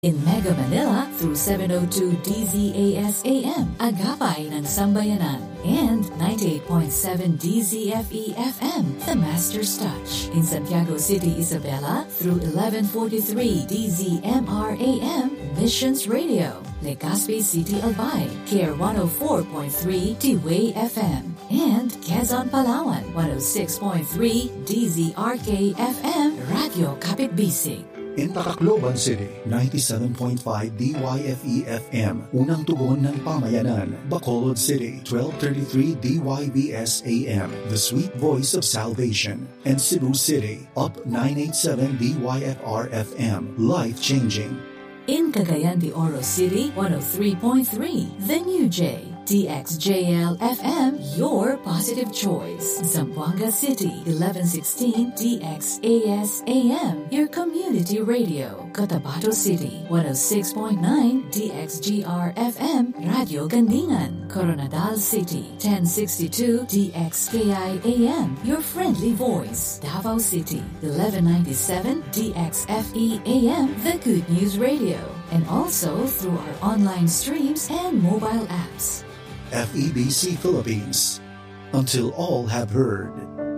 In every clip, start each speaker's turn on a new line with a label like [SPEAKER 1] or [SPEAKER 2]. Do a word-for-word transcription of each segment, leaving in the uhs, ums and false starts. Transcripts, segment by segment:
[SPEAKER 1] In Mega Manila through seven oh two D Z A S A M, Agapay ng Sambayanan, and ninety-eight point seven D Z F E F M, The Master's Touch. In Santiago City, Isabela through eleven forty-three D Z M R A M, Missions Radio. Legazpi City, Albay, K R one oh four point three T-Way F M, and Quezon, Palawan, one oh six point three D Z R K F M, Radio Kapitbisig.
[SPEAKER 2] In Tacloban City, ninety-seven point five D Y F E F M, unang tugon ng pamayanan. Bacolod City, twelve thirty-three D Y B S A M, the sweet voice of salvation. And Cebu City, up nine eighty-seven D Y F R F M, life-changing.
[SPEAKER 1] In Cagayan de Oro City, one oh three point three, The New J, D X J L F M, your positive choice. Zamboanga City, eleven sixteen D X A S A M, your community radio. Cotabato City, one oh six point nine D X G R F M, Radio Gandingan. Coronadal City, ten sixty-two D X K I A M, your friendly voice. Davao City, eleven ninety-seven D X F E A M, the Good News Radio. And also through our online streams and mobile apps.
[SPEAKER 2] F E B C Philippines, until all have heard.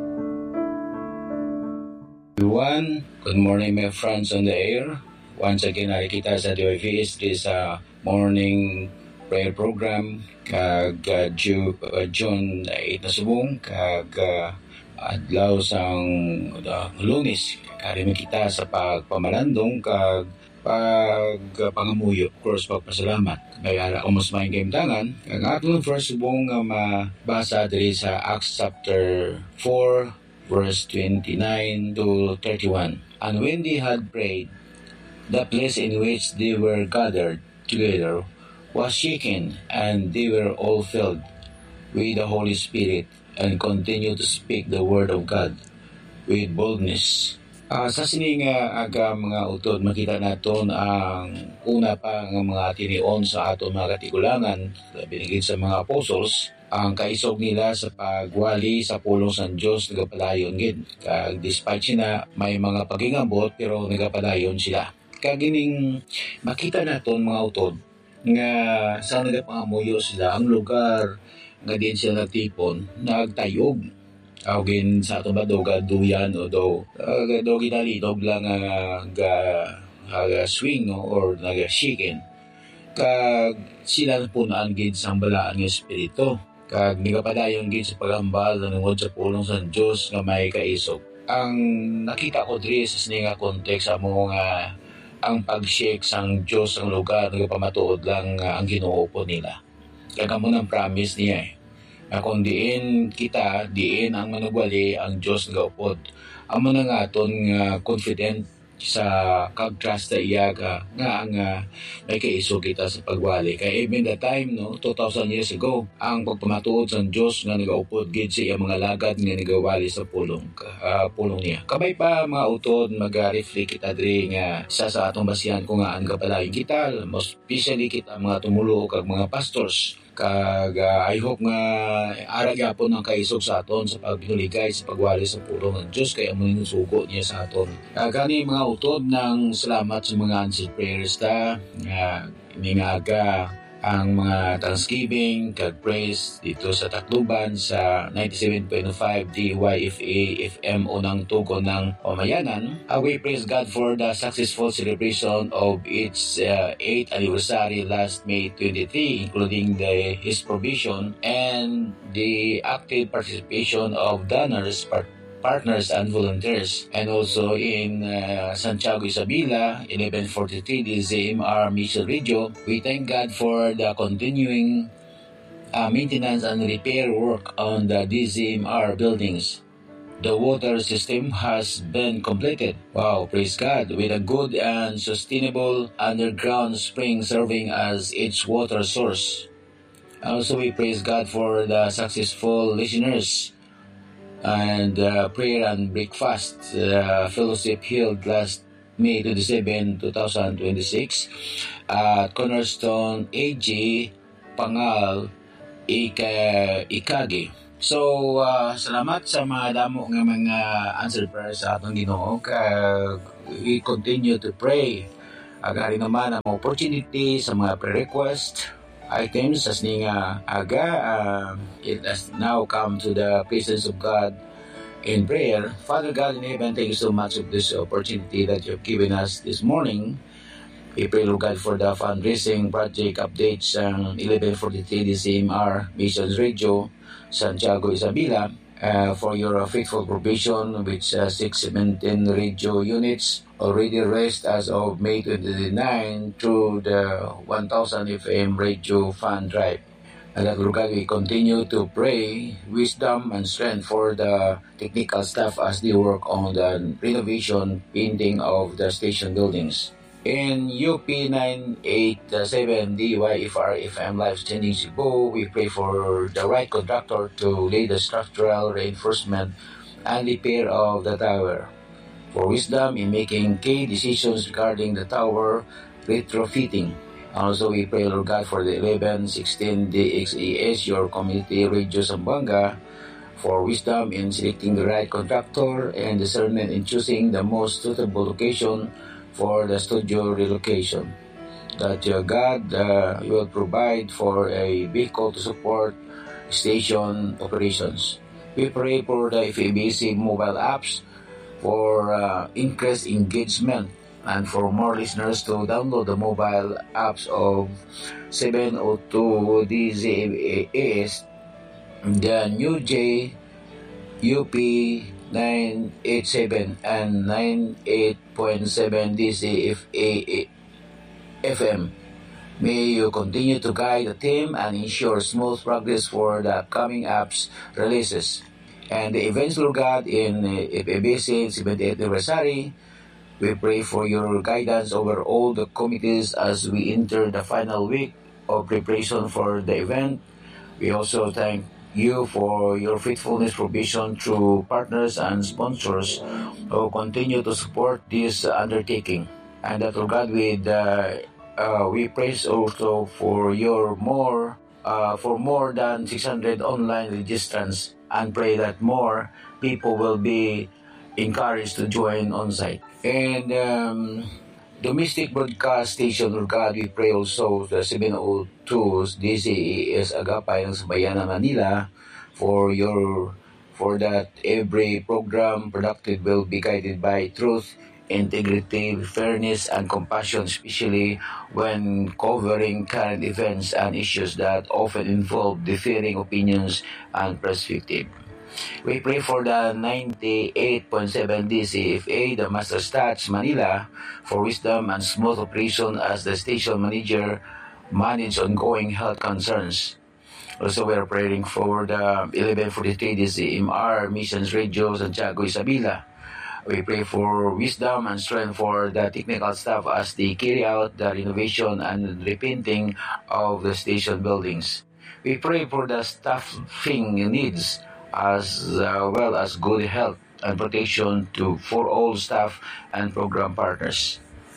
[SPEAKER 3] Everyone, good morning my friends on the air. Once again, nakikita sa D Y V S this uh, morning prayer program kag uh, Ju- uh, June eight na subong kag uh, adlaw sang uh, Lunes kari kita sa pagpamalandong kag pag uh, pangamuyo, of course, pagpasalamat. Kaya ako mas maing kaimtangan. Ang atong first buong uh, mabasa diri sa Acts chapter four, verse twenty-nine to thirty-one. And when they had prayed, the place in which they were gathered together was shaken, and they were all filled with the Holy Spirit, and continued to speak the word of God with boldness. Uh, sa sining uh, aga mga utod, makita naton ang una pa ng mga tinion sa aton mga katigulangan, binigid sa mga apostles, ang kaisog nila sa pagwali sa pulong sa Diyos, nagapadayon gid. Kag despite sina may mga pagingabot, pero nagapadayon sila. Kagining makita naton mga utod, nga sa nagapangamuyo sila, ang lugar nga din sila nagtipon, nagtayog. Awgin sa itong ba daw gaduyan o daw uh, daw ginalidog lang uh, ga, uh, swing no, or naga-shaken. Kag sila punaan gid sa balaan ng Espiritu. Kag nagapadayon gid sa pagambal nanungod sa pulong sa Diyos nga may kaisog. Ang nakita ko diri sa sininga context sa mga ang pag-shake sang Diyos ang lugar nagapamatuod lang uh, ang Ginoo po nila. Kag amo nang promise niya eh. Na kung diin kita, diin ang manugwali ang Diyos gaupod. Amo na nga aton uh, confident sa kag-trust na iya ka nga ang uh, may kaiso kita sa pagwali. Kaya even the time, no, two thousand years ago, ang pagpamatuod sa Diyos nga nagaupod gid sa iya mga lagad nga nagawali sa pulong uh, pulong niya. Kabay pa mga utod, mag-reflect kita diri nga sa sa atong basihan kung nga ang kapalayon kita, most especially kita mga tumulo kag mga pastors. Kag uh, I hope nga ara gyapon ang kaisog sa aton sa paghinuligay sa pagwali sa pulong ng Diyos kaya mo sugo niya sa aton. Uh, gani mga utod ng salamat sa mga answered prayers ta nga uh, iningaga ang mga thanksgiving kag praise dito sa Tacloban sa ninety-seven point five D Y F A F M unang tugon ng pamayanan. Uh, we praise God for the successful celebration of its uh, eighth anniversary last May twenty-third, including the His provision and the active participation of donors, part partners and volunteers, and also in uh, Santiago Isabela, eleven forty-three D Z M R Mission Radio. We thank God for the continuing uh, maintenance and repair work on the D Z M R buildings. The water system has been completed. Wow, praise God, with a good and sustainable underground spring serving as its water source. Also, we praise God for the successful listeners and uh, prayer and breakfast uh, fellowship held last May twenty-seventh, twenty twenty-six at Cornerstone A G Pangal Ika, Ikagi. So, uh, salamat sa mga damo nga mga answered prayers sa atong Ginoo. We continue to pray Agari naman ang opportunity sa mga pre-request items as ning uh, aga uh, it has now come to the presence of God in prayer. Father God in heaven, thank you so much for this opportunity that you've given us this morning. We pray, Lord God, for the fundraising project updates ng eleven forty-three D C M R Missions Radio, Santiago, Isabela, uh, for your faithful provision, which uh, six seventeen radio units already raised as of May twenty-ninth through the one thousand F M radio fund drive. And that, Lord God, we continue to pray wisdom and strength for the technical staff as they work on the renovation, painting of the station buildings. In U P nine eighty-seven D Y F R F M Life Changing Cebu, we pray for the right contractor to lay the structural reinforcement and repair of the tower, for wisdom in making key decisions regarding the tower retrofitting. Also, we pray, Lord God, for the eleven sixteen D X E S, your community radio Zamboanga, for wisdom in selecting the right contractor and discernment in choosing the most suitable location for the studio relocation. That uh, God uh, will provide for a vehicle to support station operations. We pray for the F E B C mobile apps for uh, increased engagement and for more listeners to download the mobile apps of seven oh two D Z A S, the New J, U P nine eighty-seven and ninety-eight point seven D C F A F M. May you continue to guide the team and ensure smooth progress for the upcoming apps releases. And the events, Lord God, in F E B C seventieth anniversary, we pray for your guidance over all the committees as we enter the final week of preparation for the event. We also thank you for your faithfulness provision through partners and sponsors who continue to support this undertaking. And that, Lord God, with, uh, uh, we praise also for your more uh, for more than six hundred online registrants, and pray that more people will be encouraged to join on site. And um, domestic broadcast station, Lord God, we pray also the seven oh two D C E S Agapay ng Sambayanan, Manila, for your for that every program productive will be guided by truth, integrity, fairness, and compassion, especially when covering current events and issues that often involve differing opinions and perspective. We pray for the ninety-eight point seven D C F A, the Master Stats Manila, for wisdom and smooth operation as the station manager manage ongoing health concerns. Also, we are praying for the eleven forty-three D C M R Missions Radio Santiago, Isabela. We pray for wisdom and strength for the technical staff as they carry out the renovation and repainting of the station buildings. We pray for the staffing needs as uh, well as good health and protection to for all staff and program partners.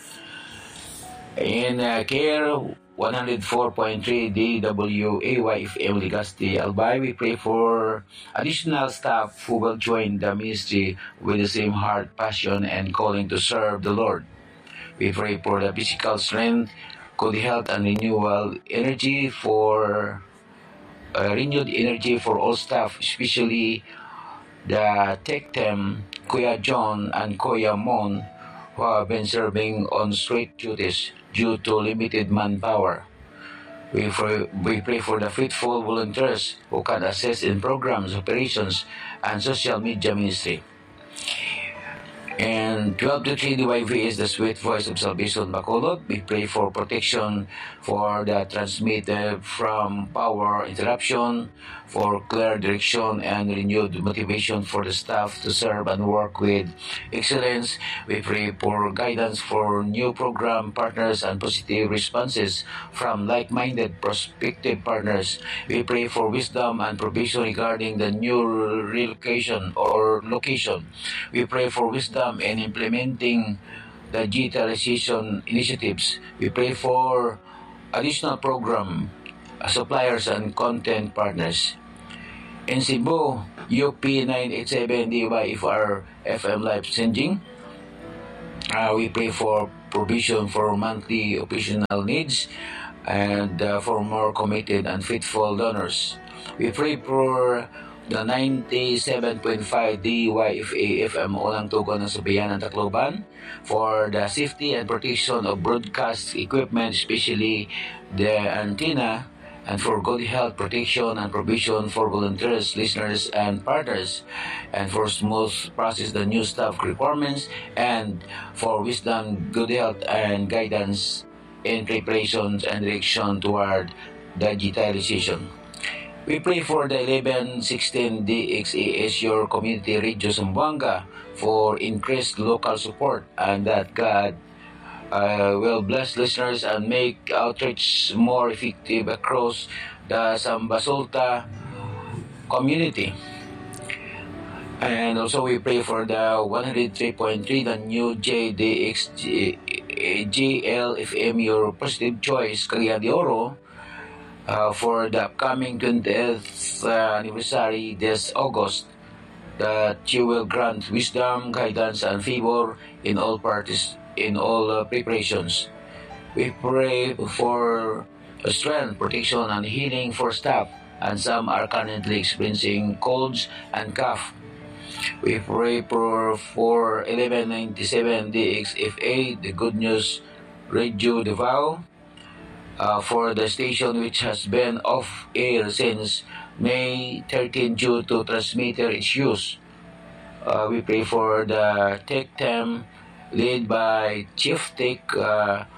[SPEAKER 3] In uh, Care one oh four point three D W A Y F M Legazpi, Albay, we pray for additional staff who will join the ministry with the same heart, passion, and calling to serve the Lord. We pray for the physical strength, good health, and renewal energy for uh, renewed energy for all staff, especially the tech team, Kuya John and Kuya Mon, who have been serving on straight duties due to limited manpower. We pray, we pray for the faithful volunteers who can assist in programs, operations, and social media ministry. And twelve to three D Y V is the Sweet Voice of Salvation Bacolod. We pray for protection for the transmitter from power interruption, for clear direction and renewed motivation for the staff to serve and work with excellence. We pray for guidance for new program partners and positive responses from like-minded prospective partners. We pray for wisdom and provision regarding the new relocation or location. We pray for wisdom in implementing the digitalization initiatives. We pray for additional program suppliers and content partners. In Cebu, U P nine eighty-seven D Y F R F M Life Changing, uh, we pray for provision for monthly operational needs, and uh, for more committed and faithful donors. We pray for the ninety-seven point five D Y F A F M Unang Tugon ng Sabayan ng Tacloban, for the safety and protection of broadcast equipment, especially the antenna, and for good health protection and provision for volunteers, listeners, and partners, and for smooth process the new staff requirements, and for wisdom, good health, and guidance in preparations and direction toward digitalization. We pray for the eleven sixteen D X A S, your community radio Zamboanga, for increased local support, and that God Uh, will bless listeners and make outreach more effective across the Sambasulta community. And also we pray for the one oh three point three, the new J D X J L F M, your positive choice, Cagayan de Oro, uh, for the upcoming twentieth uh, anniversary this August, that you will grant wisdom, guidance, and favor in all parties, in all uh, preparations. We pray for strength, protection, and healing for staff, and some are currently experiencing colds and cough. We pray for, for eleven ninety-seven D X F A, the Good News Radio Davao, uh, for the station which has been off air since May thirteenth due to transmitter issues. Uh, we pray for the Tech Team led by Chief Tech uh,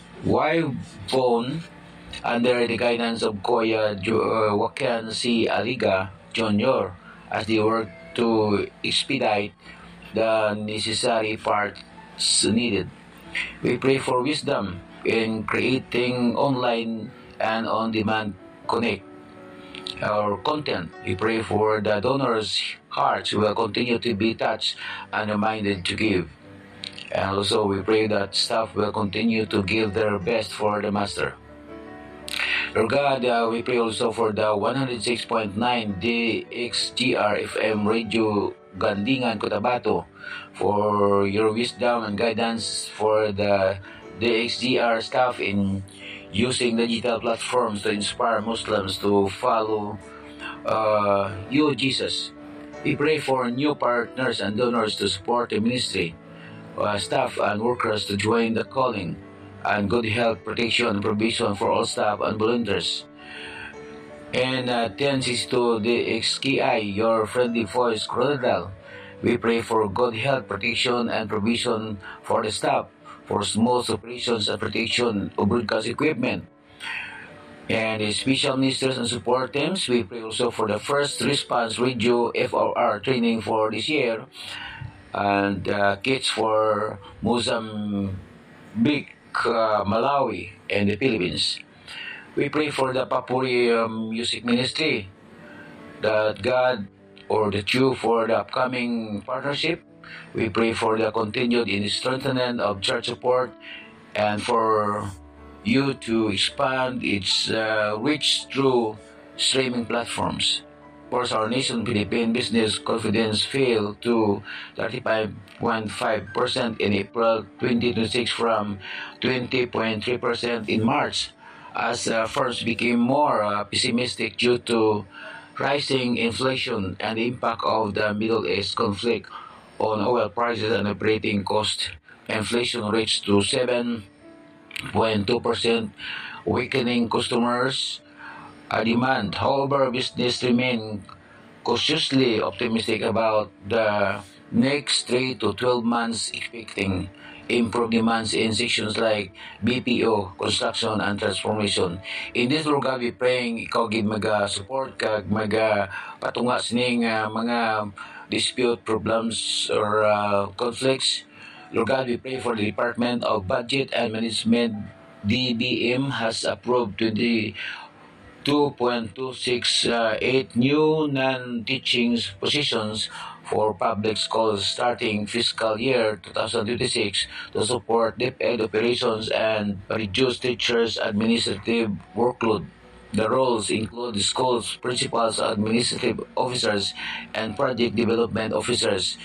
[SPEAKER 3] Yvonne, under the guidance of Kuya uh, Joaquin C. Aliga Junior, as they work to expedite the necessary parts needed. We pray for wisdom in creating online and on-demand connect our content. We pray for the donors' hearts who will continue to be touched and reminded to give. And also we pray that staff will continue to give their best for the Master. Lord God, uh, we pray also for the one oh six point nine D X G R F M Radio Gandingan, Cotabato, for your wisdom and guidance for the D X G R staff in using digital platforms to inspire Muslims to follow uh, you, Jesus. We pray for new partners and donors to support the ministry, Uh, staff and workers to join the calling, and good health, protection, and provision for all staff and volunteers. And uh, ten sixty-two D X K I, your friendly voice, Coronadal, we pray for good health, protection, and provision for the staff, for smooth operations and protection of broadcast equipment. And the special ministers and support teams, we pray also for the first response radio F R R training for this year, and uh, kits for Mozambique, uh, Malawi, and the Philippines. We pray for the Papuri um, Music Ministry, that God or that you for the upcoming partnership. We pray for the continued strengthening of church support, and for you to expand its uh, reach through streaming platforms. Of course, our nation Philippine business confidence fell to thirty-five point five percent in April twenty twenty-six from twenty point three percent in March, as uh, firms became more uh, pessimistic due to rising inflation and the impact of the Middle East conflict on oil prices and operating costs. Inflation reached to seven point two percent, weakening customers' uh, demand. However, business remain cautiously optimistic about the next three to twelve months, expecting improved demands in sections like B P O, construction, and transformation. In this lugar, we praying ikaw gid maga support kag maga patunga sining uh, mga dispute, problems, or uh, conflicts. Lord God, we pray for the Department of Budget and Management. D B M has approved twenty-two point two six eight new non-teaching positions for public schools starting fiscal year twenty twenty-six to support DepEd operations and reduce teachers' administrative workload. The roles include the schools, principals, administrative officers, and project development officers.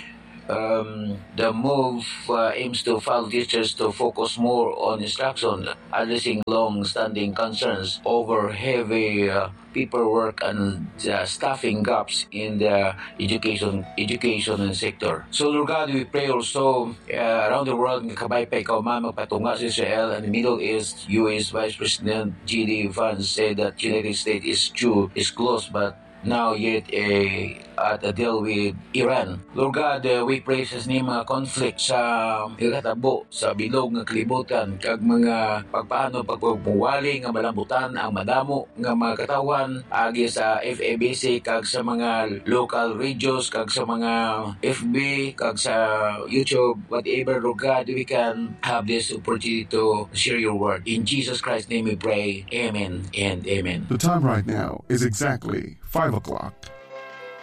[SPEAKER 3] Um, the move uh, aims to follow teachers to focus more on instruction, addressing long-standing concerns over heavy uh, paperwork and uh, staffing gaps in the education education sector. So, Lord God, we pray also uh, around the world, kabay pa ikaw man magpatunga sa Israel and the Middle East. U S Vice President J D Vance said that United States is true, is close, but now yet a at a deal with Iran. Lord God, uh, we pray sa ni mga conflict sa ilatabo sa bilog nga kalibutan kag mga pagpaano pagpagpuwali nga malambutan ang madamo nga mga katawan agi sa F A B C kag sa mga local radios kag sa mga F B kag sa YouTube, whatever. Lord God, we can have this opportunity to share your word. In Jesus Christ's name we pray. Amen and amen.
[SPEAKER 4] The time right now is exactly five o'clock.